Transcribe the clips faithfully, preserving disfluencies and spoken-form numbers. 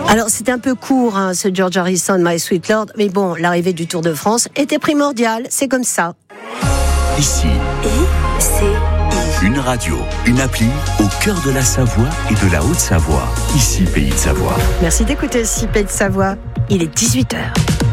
Alors c'était un peu court, hein, ce George Harrison, My Sweet Lord, mais bon, l'arrivée du Tour de France était primordiale, c'est comme ça. Ici, I, C, I. Une radio, une appli au cœur de la Savoie et de la Haute-Savoie. Ici, Pays de Savoie. Merci d'écouter ici, Pays de Savoie. Il est dix-huit heures.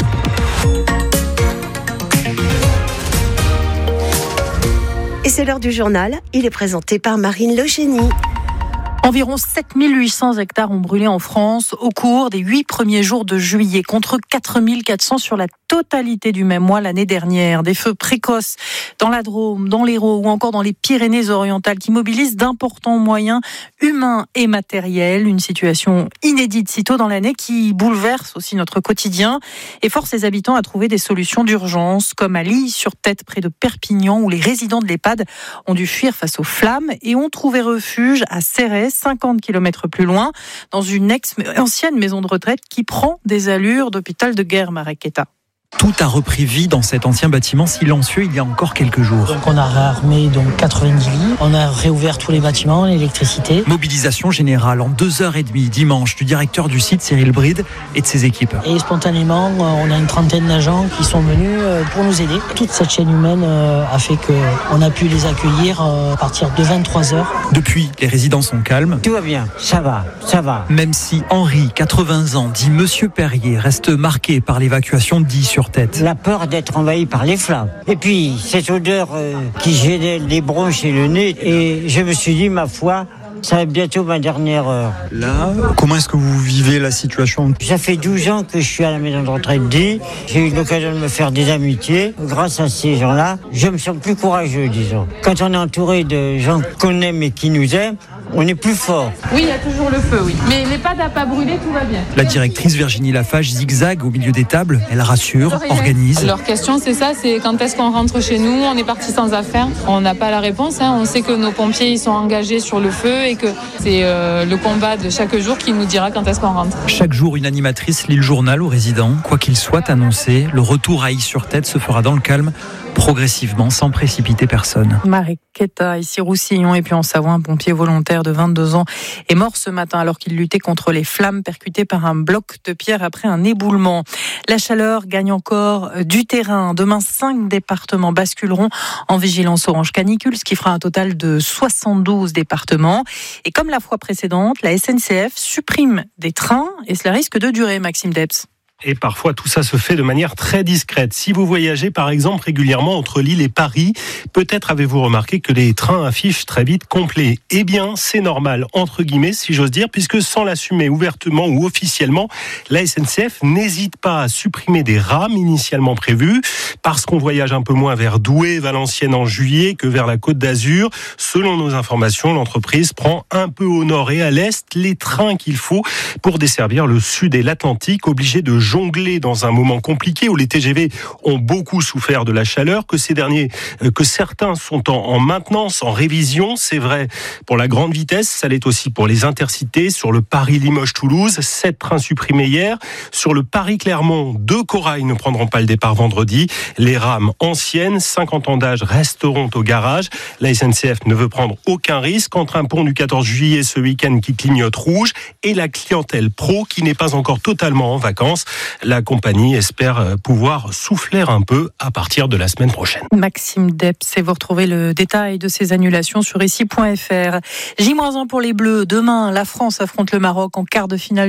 Et c'est l'heure du journal. Il est présenté par Marine Legénie. Environ sept mille huit cents hectares ont brûlé en France au cours des huit premiers jours de juillet, contre quatre mille quatre cents sur la totalité du même mois l'année dernière. Des feux précoces dans la Drôme, dans l'Hérault ou encore dans les Pyrénées-Orientales qui mobilisent d'importants moyens humains et matériels. Une situation inédite si tôt dans l'année qui bouleverse aussi notre quotidien et force les habitants à trouver des solutions d'urgence, comme à Lille-sur-Tête, près de Perpignan, où les résidents de l'EHPAD ont dû fuir face aux flammes et ont trouvé refuge à Cérès, cinquante kilomètres plus loin, dans une ex- ancienne maison de retraite qui prend des allures d'hôpital de guerre, Mareketa. Tout a repris vie dans cet ancien bâtiment silencieux il y a encore quelques jours. Donc on a réarmé donc quatre-vingt-dix lits, on a réouvert tous les bâtiments, l'électricité. Mobilisation générale en deux heures trente dimanche du directeur du site Cyril Bride et de ses équipes. Et spontanément, on a une trentaine d'agents qui sont venus pour nous aider. Toute cette chaîne humaine a fait qu'on a pu les accueillir à partir de vingt-trois heures. Depuis, les résidents sont calmes. Tout va bien, ça va, ça va. Même si Henri, quatre-vingts ans, dit Monsieur Perrier, reste marqué par l'évacuation d'Y sur Tête. La peur d'être envahi par les flammes. Et puis, cette odeur euh, qui gênait les bronches et le nez. Et je me suis dit, ma foi, ça va être bientôt ma dernière heure. Là, comment est-ce que vous vivez la situation ? Ça fait douze ans que je suis à la maison de retraite d'Y. J'ai eu l'occasion de me faire des amitiés. Grâce à ces gens-là, je me sens plus courageux, disons. Quand on est entouré de gens qu'on aime et qui nous aiment, on est plus fort. Oui, il y a toujours le feu, oui. Mais l'EHPAD n'a pas brûlé, tout va bien. La directrice Virginie Lafage zigzague au milieu des tables. Elle rassure, organise. Leur question, c'est ça, c'est quand est-ce qu'on rentre chez nous ? On est parti sans affaires. On n'a pas la réponse. Hein. On sait que nos pompiers ils sont engagés sur le feu et que c'est euh, le combat de chaque jour qui nous dira quand est-ce qu'on rentre. Chaque jour, une animatrice lit le journal aux résidents. Quoi qu'il soit annoncé, le retour à Y-sur-Tête se fera dans le calme, progressivement, sans précipiter personne. Mareketa, ici Roussillon, et puis en Savoie, un pompier volontaire de vingt-deux ans est mort ce matin alors qu'il luttait contre les flammes percutées par un bloc de pierre après un éboulement. La chaleur gagne encore du terrain. Demain, cinq départements basculeront en vigilance orange canicule, ce qui fera un total de soixante-douze départements. Et comme la fois précédente, la S N C F supprime des trains et cela risque de durer, Maxime Debs. Et parfois, tout ça se fait de manière très discrète. Si vous voyagez, par exemple, régulièrement entre Lille et Paris, peut-être avez-vous remarqué que les trains affichent très vite complet. Eh bien, c'est normal, entre guillemets, si j'ose dire, puisque sans l'assumer ouvertement ou officiellement, la S N C F n'hésite pas à supprimer des rames initialement prévues, parce qu'on voyage un peu moins vers Douai, Valenciennes en juillet que vers la Côte d'Azur. Selon nos informations, l'entreprise prend un peu au nord et à l'est les trains qu'il faut pour desservir le sud et l'Atlantique, obligés de jongler dans un moment compliqué où les T G V ont beaucoup souffert de la chaleur, que ces derniers, que certains sont en, en maintenance, en révision. C'est vrai pour la grande vitesse, ça l'est aussi pour les intercités. Sur le Paris-Limoges-Toulouse, sept trains supprimés hier. Sur le Paris-Clermont, deux corails ne prendront pas le départ vendredi. Les rames anciennes, cinquante ans d'âge, resteront au garage. La S N C F ne veut prendre aucun risque entre un pont du quatorze juillet ce week-end qui clignote rouge et la clientèle pro qui n'est pas encore totalement en vacances. La compagnie espère pouvoir souffler un peu à partir de la semaine prochaine. Maxime Debs, et vous retrouvez le détail de ces annulations sur ici point f r. J un pour les Bleus. Demain, la France affronte le Maroc en quart de finale